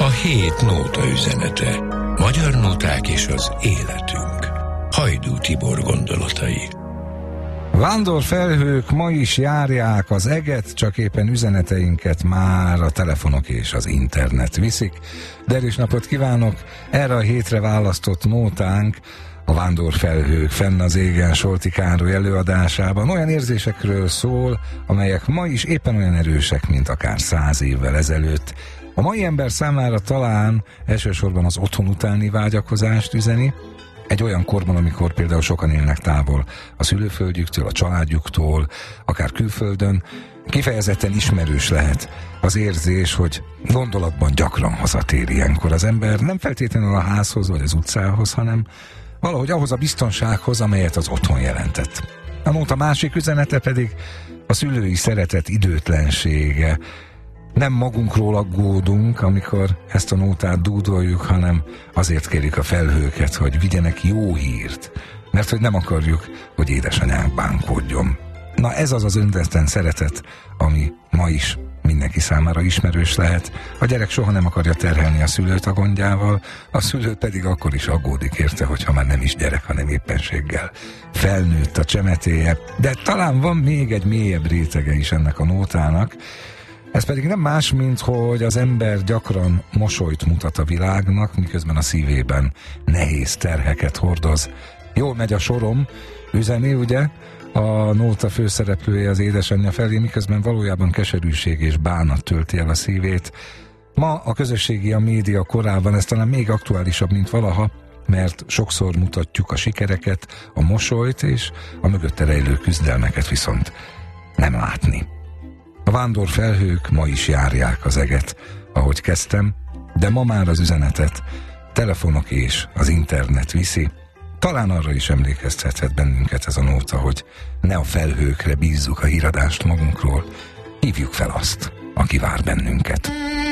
A hét nóta üzenete. Magyar nóták és az életünk. Hajdú Tibor gondolatai. Vándorfelhők ma is járják az eget, csak éppen üzeneteinket már a telefonok és az internet viszik. Derűs napot kívánok! Erre a hétre választott nótánk a Vándorfelhők fenn az égen Solti Károly előadásában olyan érzésekről szól, amelyek ma is éppen olyan erősek, mint akár 100 évvel ezelőtt. A mai ember számára talán elsősorban az otthon utáni vágyakozást üzeni, egy olyan korban, amikor például sokan élnek távol a szülőföldjüktől, a családjuktól, akár külföldön, kifejezetten ismerős lehet az érzés, hogy gondolatban gyakran hazatér ilyenkor az ember, nem feltétlenül a házhoz vagy az utcához, hanem valahogy ahhoz a biztonsághoz, amelyet az otthon jelentett. A nóta másik üzenete pedig a szülői szeretet időtlensége. Nem magunkról aggódunk, amikor ezt a nótát dúdoljuk, hanem azért kérjük a felhőket, hogy vigyenek jó hírt, mert hogy nem akarjuk, hogy édesanyánk bánkódjon. Na ez az az önvetlen szeretet, ami ma is mindenki számára ismerős lehet. A gyerek soha nem akarja terhelni a szülőt a gondjával, a szülő pedig akkor is aggódik érte, hogyha már nem is gyerek, hanem éppenséggel felnőtt a csemetéje. De talán van még egy mélyebb rétege is ennek a nótának. Ez pedig nem más, mint hogy az ember gyakran mosolyt mutat a világnak, miközben a szívében nehéz terheket hordoz. Jól megy a sorom, üzeni, ugye? A nóta főszereplője az édesanyja felé, miközben valójában keserűség és bánat tölti el a szívét. Ma a közösségi, a média korában ez talán még aktuálisabb, mint valaha, mert sokszor mutatjuk a sikereket, a mosolyt, és a mögötte rejlő küzdelmeket viszont nem látni. A vándorfelhők ma is járják az eget, ahogy kezdtem, de ma már az üzenetet telefonok és az internet viszi. Talán arra is emlékeztethet bennünket ez a nóta, hogy ne a felhőkre bízzuk a híradást magunkról, hívjuk fel azt, aki vár bennünket.